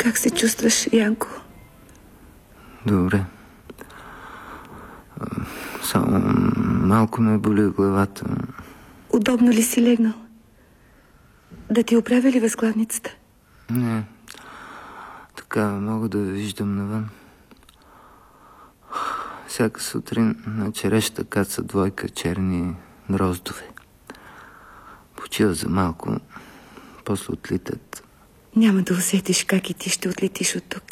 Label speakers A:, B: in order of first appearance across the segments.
A: Как се чувстваш, Янко?
B: Добре. Само малко ме боли главата.
A: Удобно ли си легнал? Да ти оправя ли възглавницата?
B: Не. Така мога да виждам навън. Всяка сутрин на черещата каца двойка черни роздове. Почива за малко, после отлитат.
A: Няма да усетиш как и ти ще отлетиш от тук.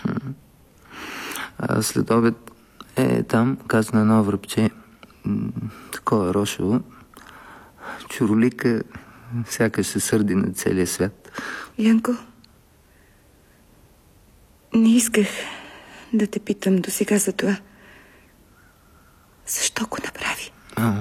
B: А след обед там, каза на едно връбче, такова рошево, чуролика, сякаш се сърди на целия свят.
A: Янко, не исках да те питам досега за това. Защо го направи?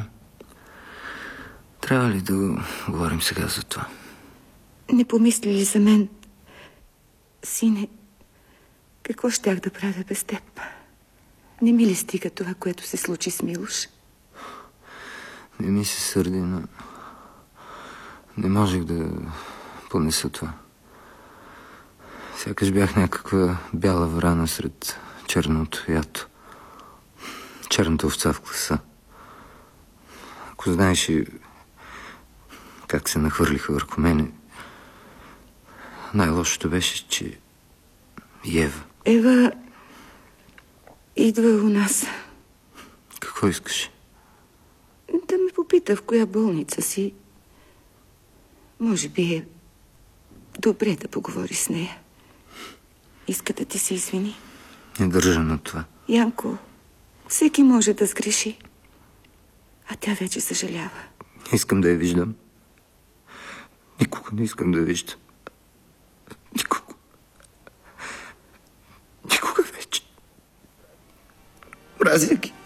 B: Трябва ли да говорим сега за това?
A: Не помисли ли за мен? Сине, какво щях да правя без теб? Не ми ли стига това, което се случи с Милош?
B: Не ми се сърди, но не можех да понеса това. Сякаш бях някаква бяла врана сред черното ято. Черната овца в класа. Ако знаеш как се нахвърлиха върху мене, най-лошото беше, че Ева.
A: Ева идва у нас.
B: Какво искаш?
A: Да ме попита в коя болница си. Може би е добре да поговори с нея. Иска да ти се извини.
B: Не държа на това.
A: Янко, всеки може да сгреши. А тя вече съжалява.
B: Не искам да я виждам. Никога не искам да я виждам. Никога. Никога вече. Мразя ги.